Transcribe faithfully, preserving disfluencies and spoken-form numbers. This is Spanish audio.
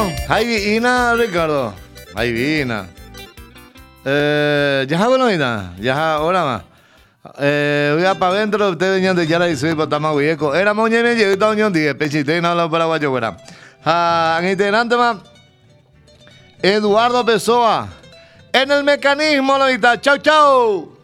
Hay Ina, Ricardo. Hay Ina. Eh, ya bueno, Ina. Ya ahora más. Eh, voy a para adentro, ustedes venían de Yara y soy Potama Huyeco. Era moñene, yo estaba un día, pechite, no lo paraguayo, fuera. Ah, en integrante más. Eduardo Pessoa. En el mecanismo, lo está. Chau, chau.